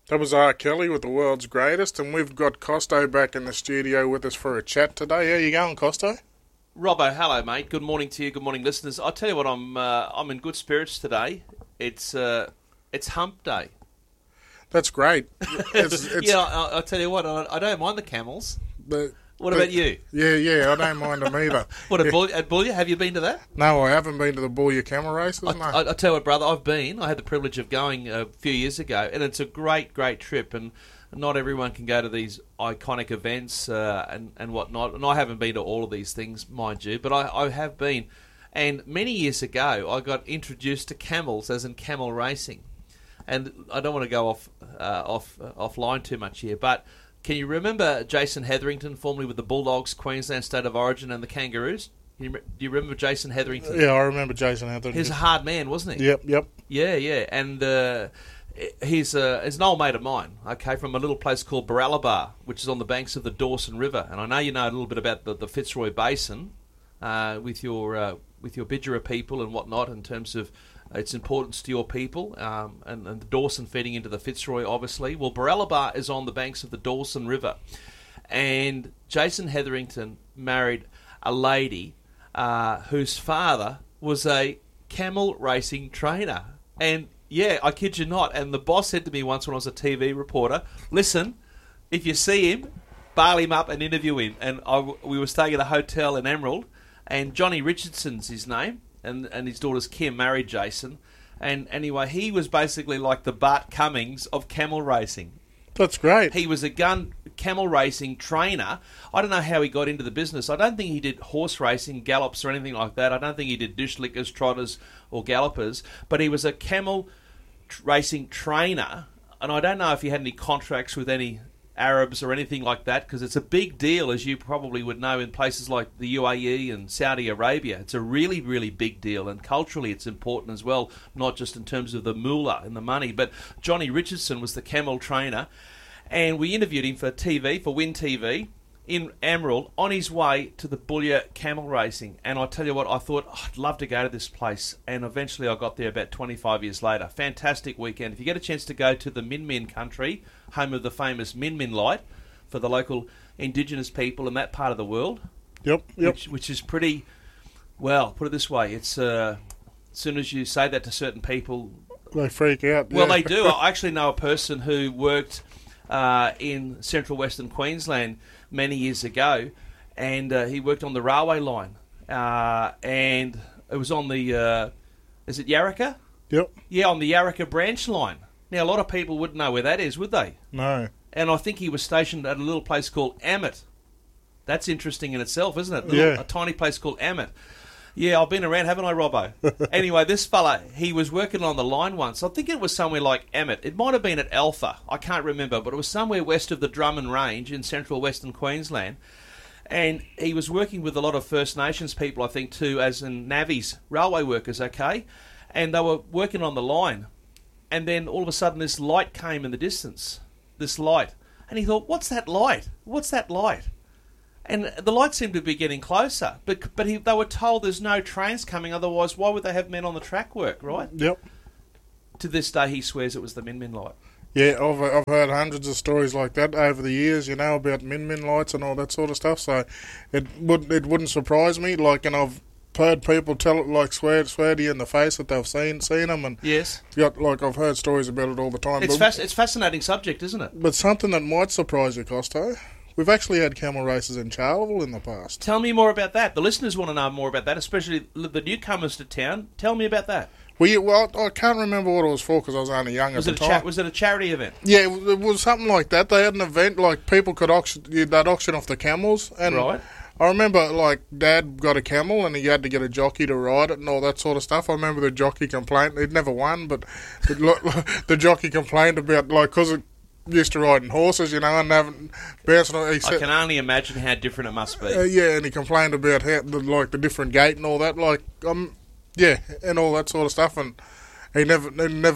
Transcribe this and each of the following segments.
That was R. Kelly with The World's Greatest, and we've got Costo back in the studio with us for a chat today. How you going, Costo? Robbo, hello, mate. Good morning to you. Good morning, listeners. I tell you what, I'm in good spirits today. It's Hump Day. That's great. Yeah, I tell you what, I don't mind the camels. What about you? Yeah, I don't mind them either. What, at Boulia? Have you been to that? No, I haven't been to the Boulia camel races, no. I tell you what, brother, I've been. I had the privilege of going a few years ago, and it's a great, great trip, and not everyone can go to these iconic events and whatnot, and I haven't been to all of these things, mind you, but I have been. And many years ago, I got introduced to camels, as in camel racing. And I don't want to go offline too much here, but can you remember Jason Hetherington, formerly with the Bulldogs, Queensland State of Origin, and the Kangaroos? Do you remember Jason Hetherington? Yeah, I remember Jason Hetherington. He's a hard man, wasn't he? Yep. Yeah. And he's an old mate of mine, okay, from a little place called Baralabar, which is on the banks of the Dawson River. And I know you know a little bit about the Fitzroy Basin with your Bidgera people and whatnot in terms of its importance to your people, and the Dawson feeding into the Fitzroy, obviously. Well, Baralabar is on the banks of the Dawson River, and Jason Hetherington married a lady whose father was a camel racing trainer. And, yeah, I kid you not, and the boss said to me once when I was a TV reporter, listen, if you see him, bail him up and interview him. And we were staying at a hotel in Emerald, and Johnny Richardson's his name, and his daughter's Kim married Jason. And anyway, he was basically like the Bart Cummings of camel racing. That's great. He was a camel racing trainer. I don't know how he got into the business. I don't think he did horse racing, gallops or anything like that. I don't think he did dishlickers, trotters or gallopers. But he was a camel racing trainer. And I don't know if he had any contracts with any Arabs or anything like that, because it's a big deal, as you probably would know, in places like the UAE and Saudi Arabia. It's a really, really big deal, and culturally it's important as well, not just in terms of the moolah and the money. But Johnny Richardson was the camel trainer, and we interviewed him for TV, for Win TV, in Emerald, on his way to the Boulia camel racing. And I tell you what, I thought, I'd love to go to this place, and eventually I got there about 25 years later. Fantastic weekend. If you get a chance to go to the Min Min country, home of the famous Min Min light for the local indigenous people in that part of the world. Yep. Which is pretty, well, put it this way, it's as soon as you say that to certain people, they freak out. Well, they do. I actually know a person who worked in central Western Queensland many years ago, and he worked on the railway line, and it was on the is it Yarraka? Yep. Yeah, on the Yarraka branch line. Now, a lot of people wouldn't know where that is, would they? No. And I think he was stationed at a little place called Ammit. That's interesting in itself, isn't it? Yeah. A tiny place called Ammit. Yeah, I've been around, haven't I, Robbo? Anyway, this fella, he was working on the line once. I think it was somewhere like Ammit. It might have been at Alpha. I can't remember, but it was somewhere west of the Drummond Range in central Western Queensland. And he was working with a lot of First Nations people, I think, too, as in navvies, railway workers, okay? And they were working on the line. And then all of a sudden this light came in the distance, this light. And he thought, what's that light? What's that light? And the light seemed to be getting closer. But they were told there's no trains coming, otherwise why would they have men on the track work, right? Yep. To this day he swears it was the Min Min light. Yeah, I've heard hundreds of stories like that over the years, you know, about Min Min lights and all that sort of stuff, so it wouldn't surprise me, like, and I've heard people tell it, like, swear to you in the face that they've seen them, and yes, I've heard stories about it all the time. It's it's fascinating subject, isn't it? But something that might surprise you, Costo, we've actually had camel races in Charleville in the past. Tell me more about that. The listeners want to know more about that, especially the newcomers to town. Tell me about that. Well, I can't remember what it was for because I was only young at the time. Was it a charity event? Yeah, it was something like that. They had an event, like, people could they'd auction off the camels, and right. I remember, like, Dad got a camel and he had to get a jockey to ride it and all that sort of stuff. I remember the jockey complained. He'd never won, but the jockey complained about, like, because it used to riding horses, you know, and having bouncing. I can only imagine how different it must be. Yeah, and he complained about how, the different gait and all that, like, yeah, and all that sort of stuff, and he never.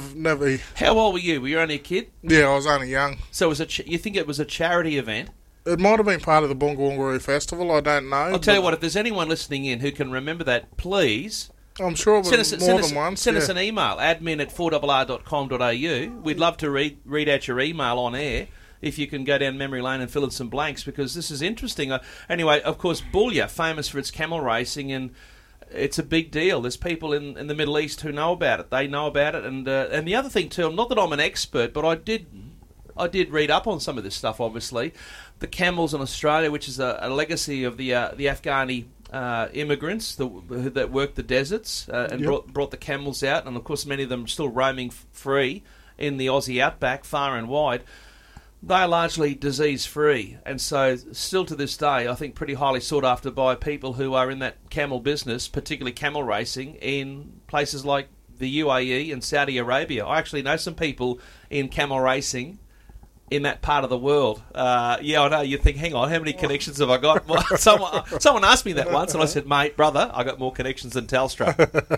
How old were you? Were you only a kid? Yeah, I was only young. So you think it was a charity event? It might have been part of the Bunga Wungaroo Festival, I don't know. I'll tell you what, if there's anyone listening in who can remember that, please I'm sure it was more than once. Send us an email, admin@4rr.com.au. We'd love to read out your email on air if you can go down memory lane and fill in some blanks, because this is interesting. Anyway, of course, Boulia, famous for its camel racing, and it's a big deal. There's people in the Middle East who know about it. They know about it. And the other thing, too, not that I'm an expert, but I did read up on some of this stuff, obviously. The camels in Australia, which is a legacy of the Afghani immigrants that worked the deserts and brought the camels out, and of course many of them are still roaming free in the Aussie outback, far and wide. They are largely disease-free, and so still to this day, I think pretty highly sought after by people who are in that camel business, particularly camel racing, in places like the UAE and Saudi Arabia. I actually know some people in camel racing in that part of the world. I know. You think, hang on, how many connections have I got? Well, someone asked me that once, and I said, mate, brother, I got more connections than Telstra.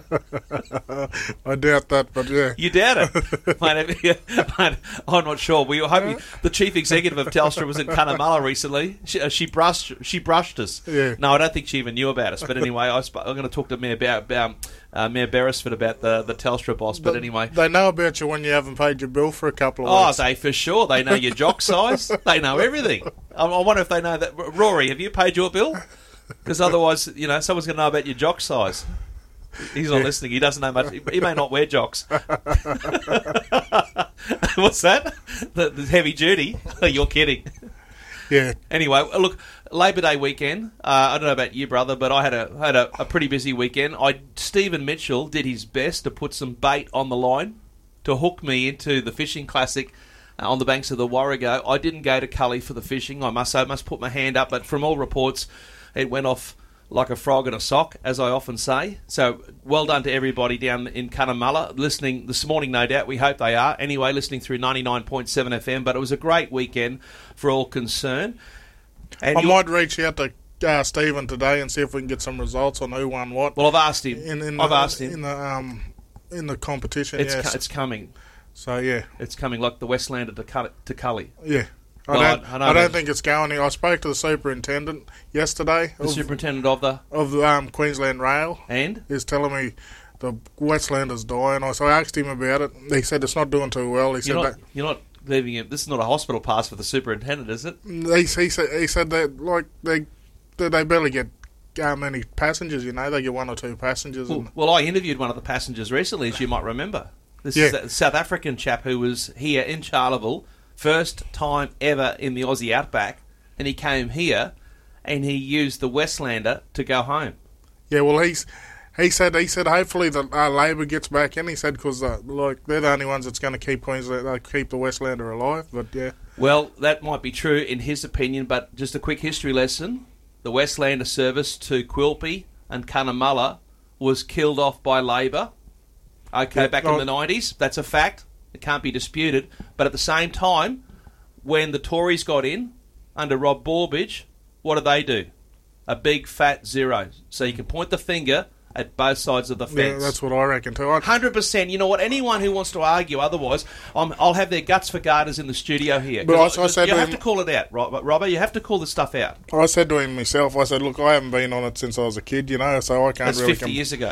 I doubt that, but yeah. You doubt it? Mate, I'm not sure. We were hoping the chief executive of Telstra was in Cunnamulla recently. She brushed us. Yeah. No, I don't think she even knew about us. But anyway, I'm going to talk to Mayor Beresford about the Telstra boss. But anyway, they know about you when you haven't paid your bill for a couple of weeks. Oh, they for sure. They know your jock size. They know everything. I wonder if they know that. Rory, have you paid your bill? Because otherwise, someone's going to know about your jock size. He's not listening. He doesn't know much. He may not wear jocks. What's that? The heavy duty? You're kidding. Yeah. Anyway, look, Labor Day weekend. I don't know about you, brother, but I had a pretty busy weekend. Stephen Mitchell did his best to put some bait on the line to hook me into the fishing classic on the banks of the Warrego. I didn't go to Cully for the fishing. I must put my hand up, but from all reports, it went off like a frog in a sock, as I often say. So well done to everybody down in Cunnamulla listening this morning, no doubt. We hope they are. Anyway, listening through 99.7 FM. But it was a great weekend for all concerned. And I might reach out to Stephen today and see if we can get some results on who won what. Well, I've asked him. I've asked him in the competition. It's coming. So yeah, it's coming like the Westlander to Cully. Yeah. I don't think it's going. I spoke to the superintendent yesterday. The superintendent of Queensland Rail, and he's telling me the Westlander's dying. So I asked him about it. He said it's not doing too well. You're not leaving him. This is not a hospital pass for the superintendent, is it? He said that they barely get many passengers. They get one or two passengers. Well, I interviewed one of the passengers recently, as you might remember. This is a South African chap who was here in Charleville. First time ever in the Aussie outback, and he came here and he used the Westlander to go home. Yeah, well, he said hopefully the Labor gets back in. He said because they're the only ones that's going to keep Queensland, keep the Westlander alive. But yeah, well, that might be true in his opinion. But just a quick history lesson: the Westlander service to Quilpie and Cunnamulla was killed off by Labor. Okay, back in the 90s. That's a fact. It can't be disputed. But at the same time, when the Tories got in under Rob Borbidge, what do? A big fat zero. So you can point the finger at both sides of the fence. Yeah, that's what I reckon too. 100%. You know what? Anyone who wants to argue otherwise, I'll have their guts for garters in the studio here. But I said you have to call it out, Robert. You have to call this stuff out. I said to him myself, I said, look, I haven't been on it since I was a kid, so I can't That's really... 50 years ago.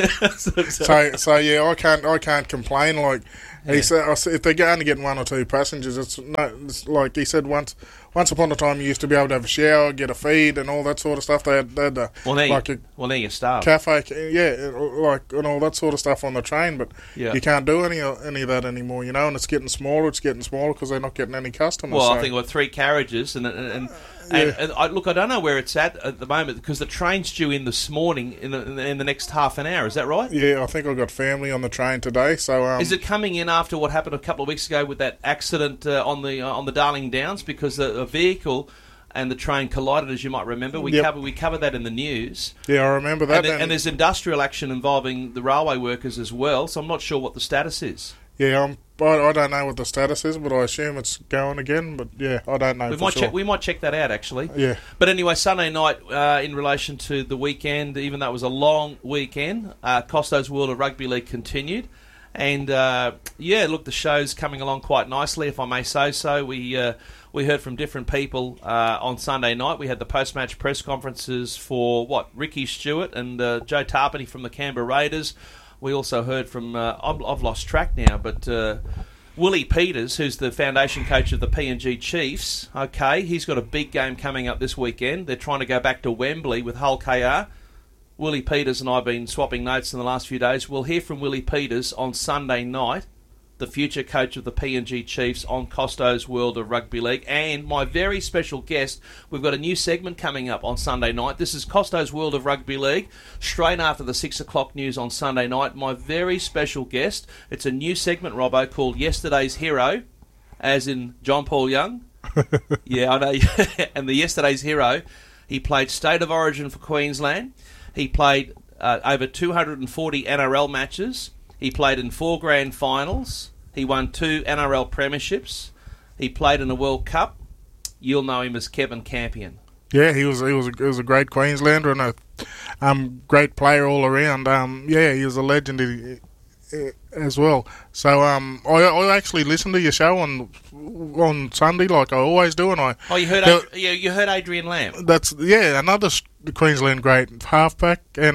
so yeah, I can't complain. He said, if they're going to get one or two passengers, it's like he said once upon a time you used to be able to have a shower, get a feed, and all that sort of stuff. They had now you're starved. Cafe, and all that sort of stuff on the train, but you can't do any of that anymore, and it's getting smaller. It's getting smaller because they're not getting any customers. Well, I think we're 3 carriages, and I don't know where it's at the moment because the train's due in this morning in the next half an hour. Is that right? Yeah, I think I've got family on the train today. So is it coming in after what happened a couple of weeks ago with that accident on the Darling Downs because a vehicle and the train collided, as you might remember? We covered that in the news. Yeah, I remember that. And there's industrial action involving the railway workers as well. So I'm not sure what the status is. Yeah, I don't know what the status is, but I assume it's going again. But yeah, I don't know. We might check that out actually. Yeah. But anyway, Sunday night in relation to the weekend, even though it was a long weekend, Costo's World of Rugby League continued, And, look, the show's coming along quite nicely, if I may say so. We heard from different people on Sunday night. We had the post-match press conferences for, Ricky Stewart and Joe Tarpany from the Canberra Raiders. We also heard from, I've lost track now, but Willie Peters, who's the foundation coach of the PNG Chiefs. Okay, he's got a big game coming up this weekend. They're trying to go back to Wembley with Hull KR. Willie Peters and I have been swapping notes in the last few days. We'll hear from Willie Peters on Sunday night, the future coach of the PNG Chiefs, on Costo's World of Rugby League. And my very special guest, we've got a new segment coming up on Sunday night. This is Costo's World of Rugby League, straight after the 6 o'clock news on Sunday night. My very special guest, it's a new segment, Robbo, called Yesterday's Hero, as in John Paul Young. Yeah, I know. And the Yesterday's Hero, he played State of Origin for Queensland. He played over 240 NRL matches. He played in 4 grand finals. He won 2 NRL premierships. He played in a World Cup. You'll know him as Kevin Campion. Yeah, he was a great Queenslander and a great player all around. He was a legend as well. So I actually listened to your show on Sunday, like I always do, and you heard Adrian Lamb. That's another Queensland great halfback, and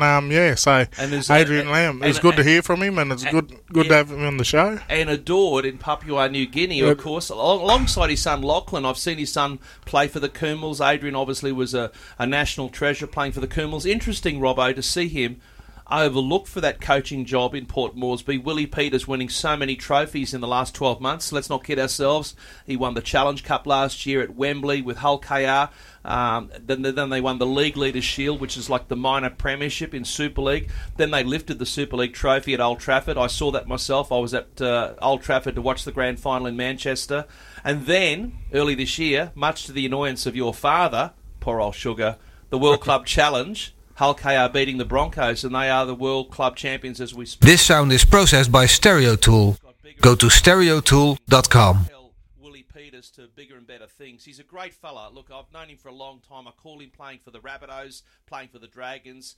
Adrian Lamb. It's good to hear from him, and it's good to have him on the show. And adored in Papua New Guinea, of course, alongside his son Lachlan. I've seen his son play for the Coomels. Adrian obviously was a national treasure playing for the Coomels. Interesting, Robbo, to see him overlooked for that coaching job in Port Moresby. Willie Peters winning so many trophies in the last 12 months. Let's not kid ourselves. He won the Challenge Cup last year at Wembley with Hull KR. Then they won the League Leaders Shield, which is like the minor premiership in Super League. Then they lifted the Super League trophy at Old Trafford. I saw that myself. I was at Old Trafford to watch the grand final in Manchester. And then, early this year, much to the annoyance of your father, poor old sugar, the World Club Challenge, Hull KR beating the Broncos, and they are the World Club champions as we speak. This sound is processed by Stereo Tool. Go to stereotool.com. Willie Peters to bigger and better things. He's a great fella. Look, I've known him for a long time. I call him playing for the Rabbitohs, playing for the Dragons.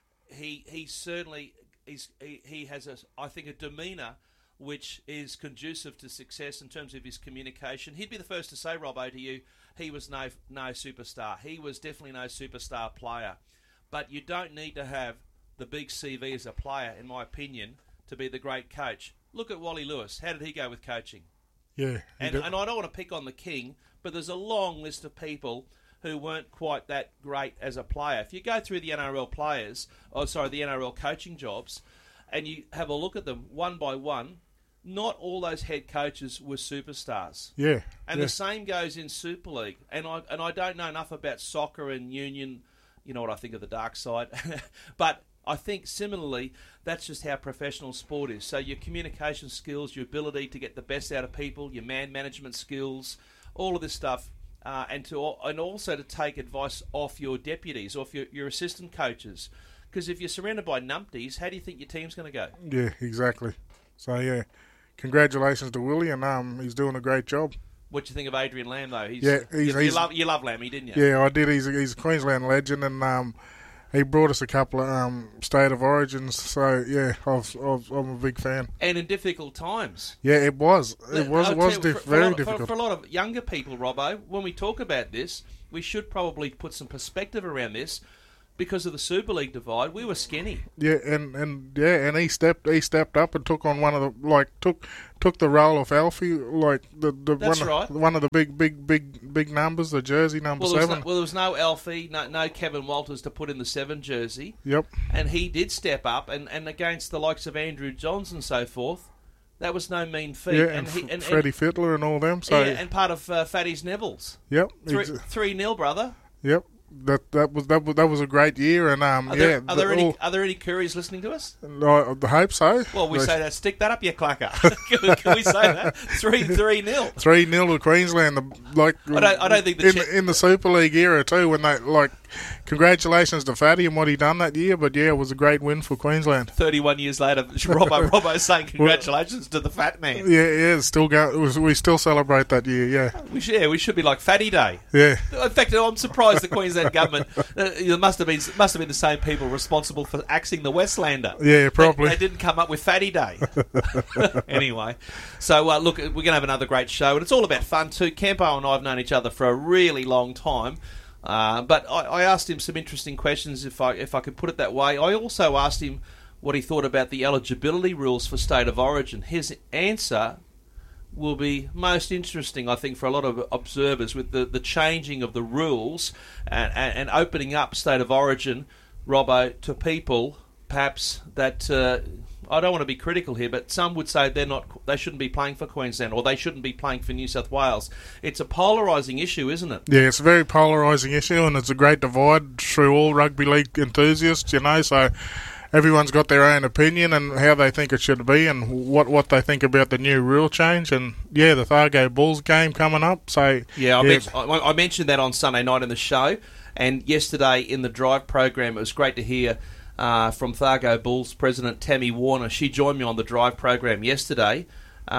He certainly he has a demeanour which is conducive to success in terms of his communication. He'd be the first to say, Robbo, to you, he was no superstar. He was definitely no superstar player. But you don't need to have the big CV as a player, in my opinion, to be the great coach. Look at Wally Lewis. How did he go with coaching? Yeah. And I don't want to pick on the king, but there's a long list of people who weren't quite that great as a player. If you go through the NRL the NRL coaching jobs, and you have a look at them one by one, not all those head coaches were superstars. Yeah. And the same goes in Super League. And I don't know enough about soccer and union. You know what I think of the dark side. But I think similarly, that's just how professional sport is. So your communication skills, your ability to get the best out of people, your man management skills, all of this stuff, and also to take advice off your deputies, off your assistant coaches. Because if you're surrounded by numpties, how do you think your team's going to go? Yeah, exactly. So, congratulations to Willie, and he's doing a great job. What do you think of Adrian Lamb, though? You love Lammy, didn't you? Yeah, I did. He's a Queensland legend, and he brought us a couple of State of Origins. So, I'm a big fan. And in difficult times. Yeah, it was. It was very difficult. For a lot of younger people, Robbo, when we talk about this, we should probably put some perspective around this. Because of the Super League divide, we were skinny. Yeah, and he stepped up and took on one of the took the role of Alfie, one of the big numbers, the jersey number 7. There was no Alfie, no Kevin Walters to put in the 7 jersey. Yep. And he did step up, and against the likes of Andrew Johns and so forth, that was no mean feat. Yeah, and Freddie Fittler and all them. So and part of Fatty's Neville's. Yep. 3-0, brother. Yep. That was a great year, and are there any Currys listening to us? I hope so. Well, we say that. Stick that up, you clacker. Can we say that? 3-0. 3-0 to Queensland. I don't think in the Super League era too, when they congratulations to Fatty and what he done that year. But yeah, it was a great win for Queensland. 31 years later, Robbo saying congratulations to the fat man. Yeah, still we still celebrate that year. Yeah, we should be like Fatty Day. Yeah. In fact, I'm surprised the Queensland government it must have been the same people responsible for axing the Westlander. Yeah, probably. They didn't come up with Fatty Day. Anyway, so look, we're going to have another great show, and it's all about fun too. Campo and I have known each other for a really long time. But I asked him some interesting questions, if I could put it that way. I also asked him what he thought about the eligibility rules for State of Origin. His answer will be most interesting, I think, for a lot of observers, with the changing of the rules and opening up State of Origin, Robbo, to people perhaps that... I don't want to be critical here, but some would say they shouldn't be playing for Queensland, or they shouldn't be playing for New South Wales. It's a polarising issue, isn't it? Yeah, it's a very polarising issue, and it's a great divide through all rugby league enthusiasts, so everyone's got their own opinion and how they think it should be and what they think about the new rule change. And yeah, the Thargo Bulls game coming up. So yeah, I mentioned that on Sunday night in the show, and yesterday in the drive program, it was great to hear from Thargo Bulls President Tammy Warner. She joined me on the drive program yesterday,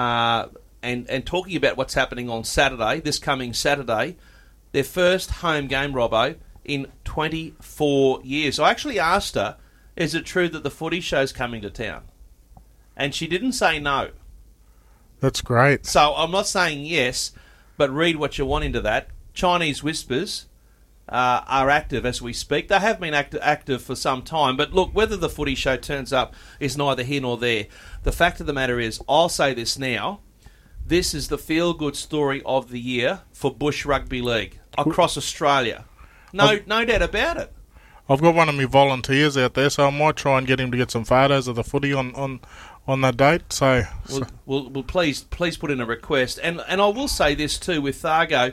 and talking about what's happening on Saturday, this coming Saturday, their first home game, Robbo, in 24 years. I actually asked her, is it true that the footy show's coming to town? And she didn't say no. That's great. So I'm not saying yes, but read what you want into that. Chinese Whispers are active as we speak. They have been active for some time. But look, whether the footy show turns up is neither here nor there. The fact of the matter is, I'll say this now, this is the feel-good story of the year for Bush Rugby League across Australia. No doubt about it. I've got one of my volunteers out there, so I might try and get him to get some photos of the footy on that date. So, well, please put in a request. And I will say this too with Thargo,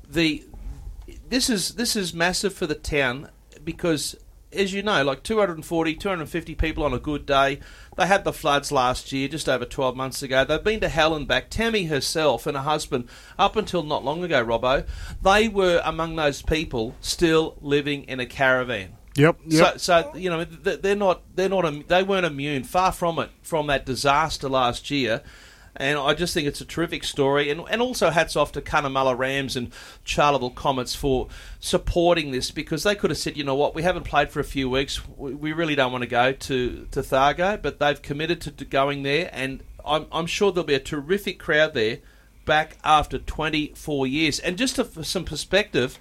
this is massive for the town because, as you know, like 240, 250 people on a good day. They had the floods last year, just over 12 months ago. They've been to hell and back. Tammy herself and her husband, up until not long ago, Robbo, they were among those people still living in a caravan. Yep. So you know they weren't immune, far from it, from that disaster last year. And I just think it's a terrific story. And also hats off to Cunnamulla Rams and Charleville Comets for supporting this, because they could have said, you know what, we haven't played for a few weeks. We really don't want to go to Thargo, but they've committed to going there. And I'm sure there'll be a terrific crowd there back after 24 years. And just for some perspective,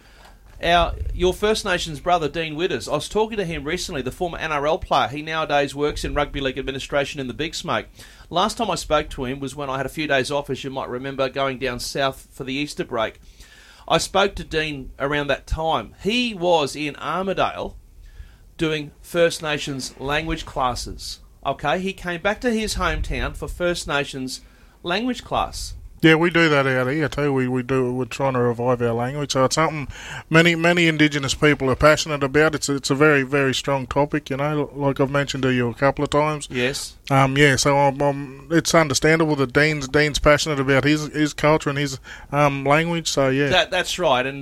your First Nations brother, Dean Witters, I was talking to him recently, the former NRL player. He nowadays works in rugby league administration in the Big Smoke. Last time I spoke to him was when I had a few days off, as you might remember, going down south for the Easter break. I spoke to Dean around that time. He was in Armidale doing First Nations language classes. Okay, he came back to his hometown for First Nations language class. Yeah, we do that out here too. We're trying to revive our language, so it's something many Indigenous people are passionate about. It's a very, very strong topic, like I've mentioned to you a couple of times. Yes. So it's understandable that Dean's passionate about his culture and his language. So yeah, that's right. And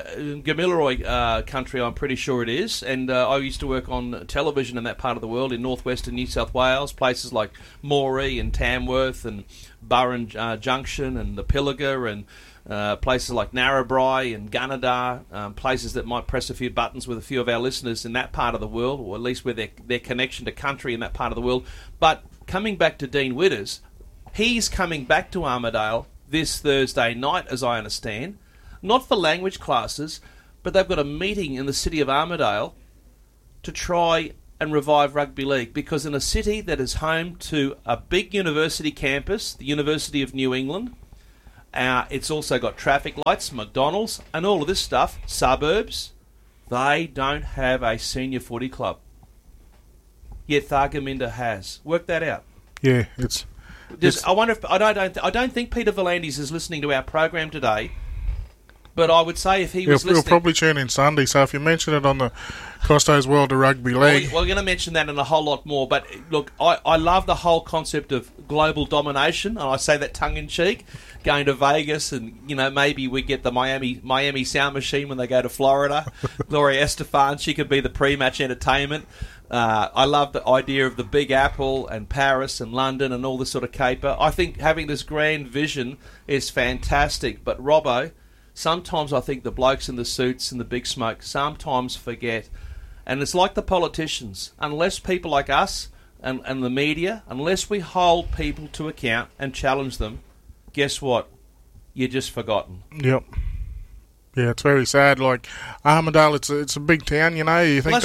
Gamilaroi country, I'm pretty sure it is. And I used to work on television in that part of the world, in northwestern New South Wales, places like Moree and Tamworth and Burren Junction and the Pilliga, and places like Narrabri and Gunnedah, places that might press a few buttons with a few of our listeners in that part of the world, or at least with their connection to country in that part of the world. But coming back to Dean Witters, he's coming back to Armidale this Thursday night, as I understand, not for language classes, but they've got a meeting in the city of Armidale to try and revive rugby league, because in a city that is home to a big university campus, the University of New England, it's also got traffic lights, McDonald's, and all of this stuff, suburbs, they don't have a senior footy club. Yet Thargomindah has. Work that out. Yeah, I wonder if I don't think Peter V'landys is listening to our program today, But I would say if he was He'll listening... probably tune in Sunday, so if you mention it on the Costo's World of Rugby League... We're going to mention that and a whole lot more. But look, I love the whole concept of global domination, and I say that tongue-in-cheek, going to Vegas and, maybe we get the Miami Sound Machine when they go to Florida. Gloria Estefan, she could be the pre-match entertainment. I love the idea of the Big Apple and Paris and London and all this sort of caper. I think having this grand vision is fantastic. But, Robbo, sometimes I think the blokes in the suits and the big smoke sometimes forget. And it's like the politicians. Unless people like us and the media, unless we hold people to account and challenge them, guess what? You're just forgotten. Yep. Yeah, it's very sad. Like Armidale, it's a big town, You think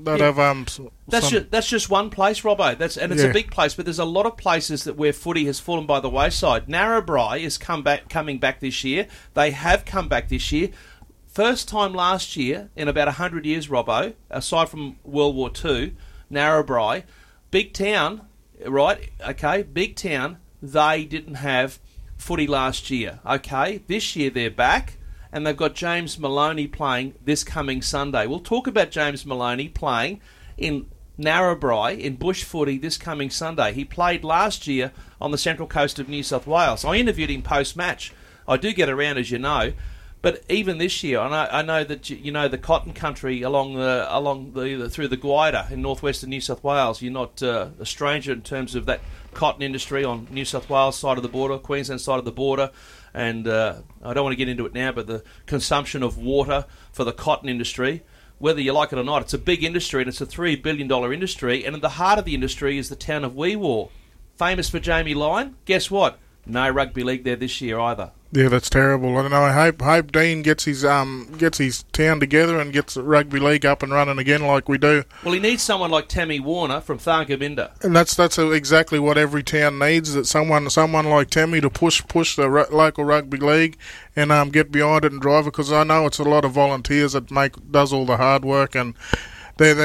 that's just one place, Robbo. It's a big place, but there's a lot of places where footy has fallen by the wayside. Narrabri is coming back this year. They have come back this year. First time last year in about 100 years, Robbo, aside from World War II, Narrabri, big town, right? Okay, big town. They didn't have footy last year. Okay, this year they're back. And they've got James Maloney playing this coming Sunday. We'll talk about James Maloney playing in Narrabri in bush footy this coming Sunday. He played last year on the central coast of New South Wales. I interviewed him post-match. I do get around, as you know. But even this year, I know that the cotton country along the through the Guida in northwestern New South Wales. You're not a stranger in terms of that cotton industry on New South Wales side of the border, Queensland side of the border. And I don't want to get into it now, but the consumption of water for the cotton industry, whether you like it or not, it's a big industry and it's a $3 billion industry. And at the heart of the industry is the town of Wee Waa. Famous for Jamie Lyon. Guess what? No rugby league there this year either. Yeah, that's terrible. I don't know. I hope Dean gets his town together and gets the rugby league up and running again like we do. Well, he needs someone like Tammy Warner from Thargomindah. And that's exactly what every town needs. That someone like Tammy to push the local rugby league and get behind it and drive it. Because I know it's a lot of volunteers that does all the hard work, and they're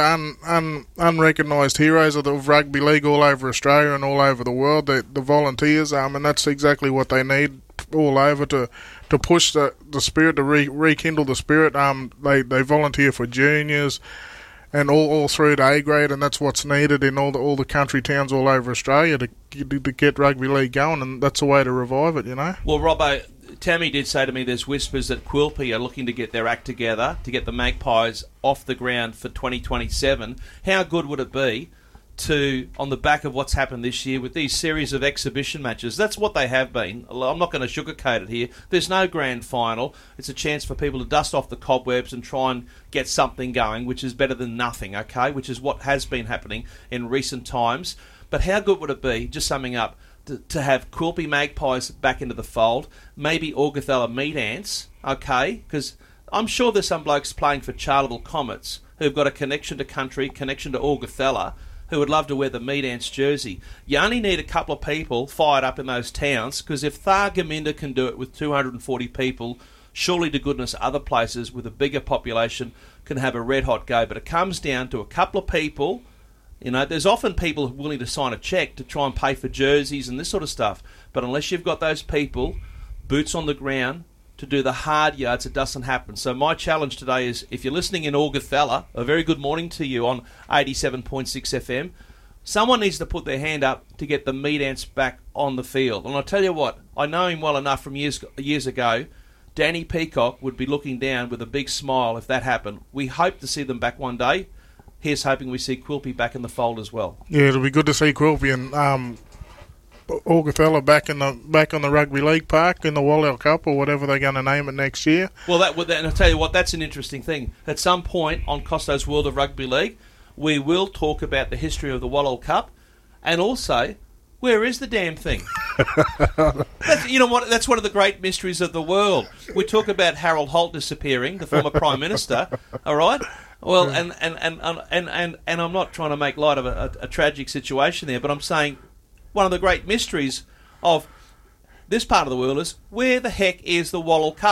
the unrecognised heroes of the rugby league all over Australia and all over the world. The volunteers, and that's exactly what they need all over to push the spirit, to rekindle the spirit. They volunteer for juniors and all through to A grade, and that's what's needed in all the country towns all over Australia to get rugby league going, and that's the way to revive it. Well, Robbo, Tammy did say to me there's whispers that Quilpie are looking to get their act together to get the Magpies off the ground for 2027. How good would it be to, on the back of what's happened this year with these series of exhibition matches? That's what they have been. I'm not going to sugarcoat it here. There's no grand final. It's a chance for people to dust off the cobwebs and try and get something going, which is better than nothing, okay? Which is what has been happening in recent times. But how good would it be, just summing up, to have Quilpie Magpies back into the fold, maybe Augathella Meat Ants, okay? Because I'm sure there's some blokes playing for Charleville Comets who've got a connection to country, connection to Augathella, who would love to wear the Meat Ants jersey. You only need a couple of people fired up in those towns, because if Thargomindah can do it with 240 people, surely to goodness other places with a bigger population can have a red-hot go. But it comes down to a couple of people. There's often people willing to sign a cheque to try and pay for jerseys and this sort of stuff. But unless you've got those people, boots on the ground, to do the hard yards, it doesn't happen. So my challenge today is, if you're listening in Augathella, a very good morning to you on 87.6 FM, someone needs to put their hand up to get the Meat Ants back on the field. And I'll tell you what, I know him well enough from years ago. Danny Peacock would be looking down with a big smile if that happened. We hope to see them back one day. Here's hoping we see Quilpie back in the fold as well. Yeah, it'll be good to see Quilpie and Augathella back on the rugby league park in the Wallel Cup or whatever they're going to name it next year. Well, and I'll tell you what, that's an interesting thing. At some point on Costo's World of Rugby League, we will talk about the history of the Wallel Cup, and also, where is the damn thing? You know what? That's one of the great mysteries of the world. We talk about Harold Holt disappearing, the former Prime Minister. All right. Well, and I'm not trying to make light of a tragic situation there, but I'm saying one of the great mysteries of this part of the world is, where the heck is the Wallel Cup?